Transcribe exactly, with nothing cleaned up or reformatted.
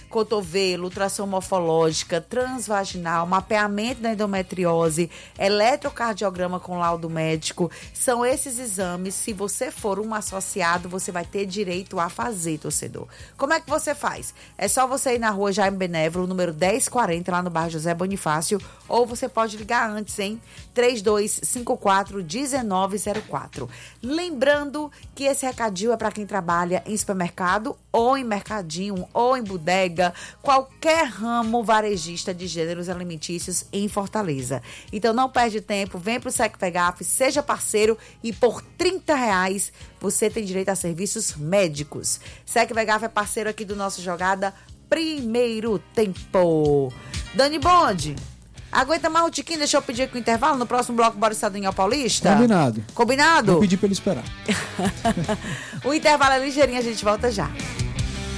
cotovelo, ultrassom morfológica, transvaginal, mapeamento da endometriose, eletrocardiograma com laudo médico. São esses exames, se você for um associado, você vai ter direito a fazer, torcedor. Como é que você faz? É só você ir na rua Jaime Benévolo, número dez quarenta, lá no bairro José Bonifácio, ou você pode ligar antes, hein? três dois cinco quatro, um nove zero quatro. Lembrando que esse recadinho é para quem trabalha em supermercado, ou em mercadinho, ou em bodega, qualquer ramo varejista de gêneros alimentícios em Fortaleza. Então não perde tempo, vem pro SecVegaf, seja parceiro e por trinta reais você tem direito a serviços médicos. SecVegaf é parceiro aqui do nosso Jogada Primeiro Tempo. Dani Bond, aguenta mais um tiquinho, deixa eu pedir aqui o intervalo. No próximo bloco, bora Estadunhal Paulista? Combinado. Combinado? Vou pedir pra ele esperar. O intervalo é ligeirinho, a gente volta já.